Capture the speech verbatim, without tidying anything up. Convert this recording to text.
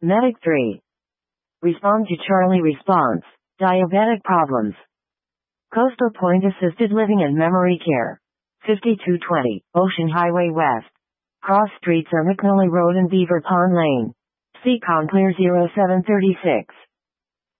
Medic three. Respond to Charlie response. Diabetic problems. Coastal Point Assisted Living and Memory Care. fifty-two twenty, Ocean Highway West. Cross streets are McNally Road and Beaver Pond Lane. Seacon Clear zero seven three six.